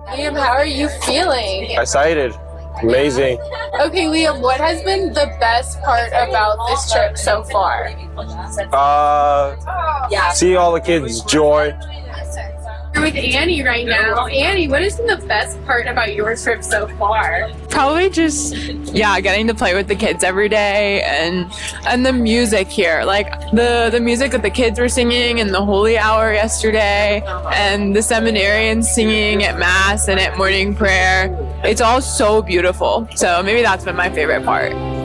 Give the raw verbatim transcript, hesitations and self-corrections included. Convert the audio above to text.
Liam, how are you feeling? Excited. Amazing. Okay, Liam, what has been the best part about this trip so far? Uh, see all the kids' joy. We're with Annie right now. Annie, what has been the best part about your trip so far? Probably just, yeah, getting to play with the kids every day and and the music here. Like the, the music that the kids were singing in the holy hour yesterday and the seminarians singing at Mass and at morning prayer. It's all so beautiful. So maybe that's been my favorite part.